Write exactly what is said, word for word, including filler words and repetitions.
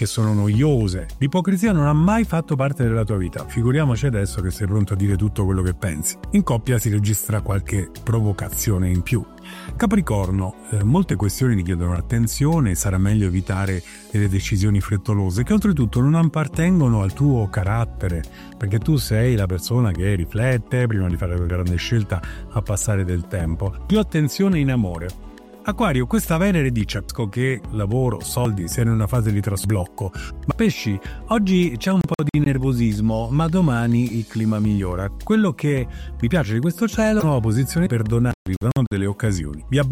che sono noiose. L'ipocrisia non ha mai fatto parte della tua vita, figuriamoci adesso che sei pronto a dire tutto quello che pensi. In coppia si registra qualche provocazione in più. Capricorno, eh, molte questioni richiedono attenzione, sarà meglio evitare delle decisioni frettolose che oltretutto non appartengono al tuo carattere, perché tu sei la persona che riflette prima di fare una grande scelta a passare del tempo. Più attenzione in amore. Acquario, questa Venere dice che lavoro, soldi, sei in una fase di trasblocco. Ma pesci, oggi c'è un po' di nervosismo, ma domani il clima migliora. Quello che mi piace di questo cielo è una nuova posizione per donarvi una delle occasioni. Vi